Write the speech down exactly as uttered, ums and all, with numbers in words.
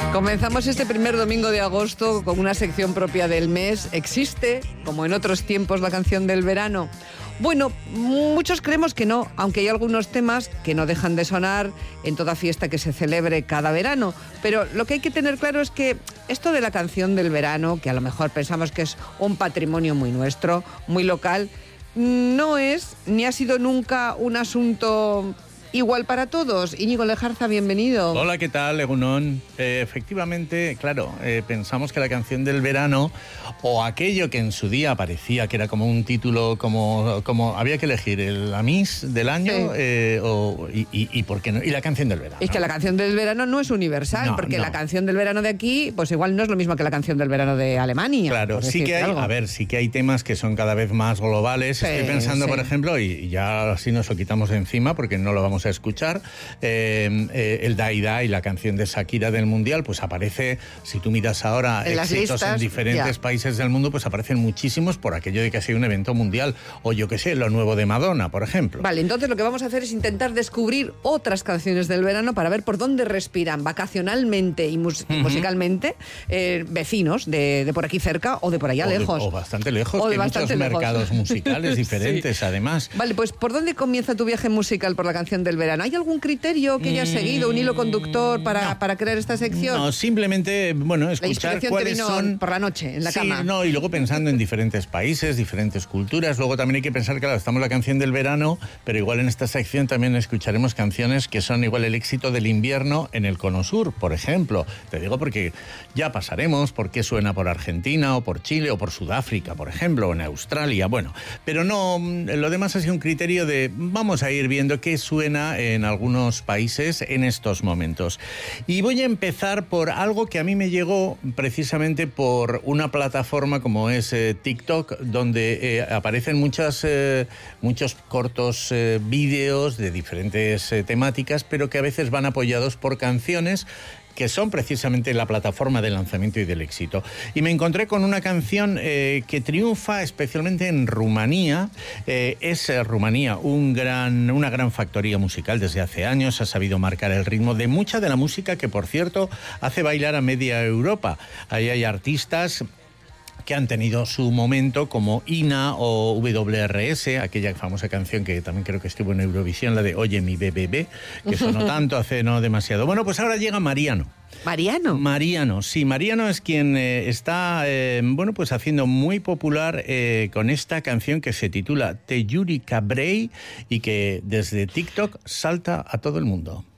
Comenzamos este primer domingo de agosto con una sección propia del mes. ¿Existe, como en otros tiempos, la canción del verano? Bueno, muchos creemos que no, aunque hay algunos temas que no dejan de sonar en toda fiesta que se celebre cada verano. Pero lo que hay que tener claro es que esto de la canción del verano, que a lo mejor pensamos que es un patrimonio muy nuestro, muy local, no es ni ha sido nunca un asunto igual para todos. Íñigo Lejarza, bienvenido. Hola, ¿qué tal, Egunon? Eh, efectivamente, claro, eh, pensamos que la canción del verano, o aquello que en su día parecía que era como un título, como, como había que elegir el Amis del año, sí. eh, o, y, y, y por qué no, y la canción del verano. Es que la canción del verano no es universal, no, porque no. La canción del verano de aquí, pues igual no es lo mismo que la canción del verano de Alemania. Claro, sí que hay, algo. a ver, sí que hay temas que son cada vez más globales. Sí, Estoy pensando, sí. por ejemplo, y ya así nos lo quitamos de encima, porque no lo vamos a escuchar, eh, eh, el Dai Dai, la canción de Shakira del Mundial, pues aparece, si tú miras ahora en éxitos listas, en diferentes ya. países del mundo, pues aparecen muchísimos por aquello de que ha sido un evento mundial, o yo qué sé, lo nuevo de Madonna, por ejemplo. Vale, entonces lo que vamos a hacer es intentar descubrir otras canciones del verano para ver por dónde respiran vacacionalmente y mus uh-huh. musicalmente eh, vecinos de, de por aquí cerca o de por allá o lejos. De, o bastante lejos, o que de hay bastante muchos lejos. mercados musicales diferentes, sí. además. Vale, pues ¿por dónde comienza tu viaje musical por la canción del verano? ¿Hay algún criterio que hayas mm, seguido, un hilo conductor para, no, para crear esta sección? No, simplemente, bueno, escuchar la cuáles te vino son... por la noche, en la sí, cama. No, y luego pensando en diferentes países, diferentes culturas. Luego también hay que pensar, claro, estamos en la canción del verano, pero igual en esta sección también escucharemos canciones que son igual el éxito del invierno en el Cono Sur, por ejemplo. Te digo porque ya pasaremos por qué suena por Argentina o por Chile o por Sudáfrica, por ejemplo, o en Australia. Bueno, pero no, lo demás ha sido un criterio de vamos a ir viendo qué suena en algunos países en estos momentos. Y voy a empezar por algo que a mí me llegó precisamente por una plataforma como es eh, TikTok, donde eh, aparecen muchas, eh, muchos cortos eh, vídeos de diferentes eh, temáticas, pero que a veces van apoyados por canciones que son precisamente la plataforma de lanzamiento y del éxito. Y me encontré con una canción eh, que triunfa especialmente en Rumanía. Eh, es eh, Rumanía un gran, una gran factoría musical desde hace años, ha sabido marcar el ritmo de mucha de la música que, por cierto, hace bailar a media Europa. Ahí hay artistas que han tenido su momento, como Ina o W R S, aquella famosa canción que también creo que estuvo en Eurovisión, la de Oye mi bebé, que sonó tanto hace no demasiado. Bueno, pues ahora llega Mariano. ¿Mariano? Mariano, sí, Mariano es quien eh, está, eh, bueno, pues haciendo muy popular eh, con esta canción que se titula Te Yuri Cabrei y que desde TikTok salta a todo el mundo.